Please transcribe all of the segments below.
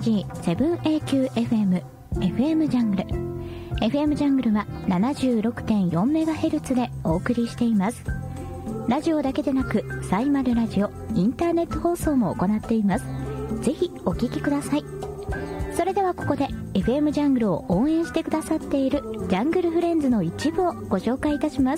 SDG7AQFM FM ジャングル FM ジャングルは 76.4MHz でお送りしています。ラジオだけでなくサイマルラジオインターネット放送も行っています。ぜひお聞きください。それではここで FM ジャングルを応援してくださっているジャングルフレンズの一部をご紹介いたします。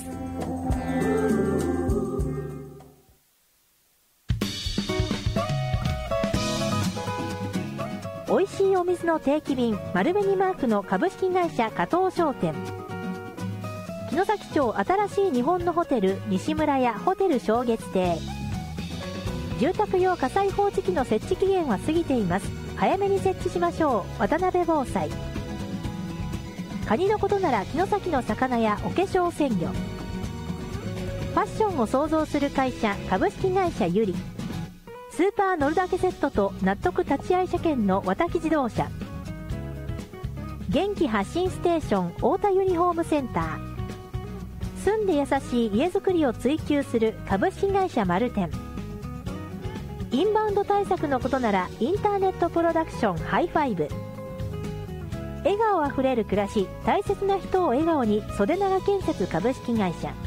美味しいお水の定期便丸紅マークの株式会社加藤商店、城崎町新しい日本のホテル西村屋ホテル正月亭。住宅用火災報知器の設置期限は過ぎています。早めに設置しましょう。渡辺防災。カニのことなら城崎の魚屋お化粧鮮魚。ファッションを創造する会社株式会社ゆり。スーパー乗るだけセットと納得立ち会い車検の和木自動車。元気発信ステーション太田ユニフォームセンター。住んで優しい家づくりを追求する株式会社マルテン。インバウンド対策のことならインターネットプロダクションハイファイブ。笑顔あふれる暮らし、大切な人を笑顔に、袖長建設株式会社。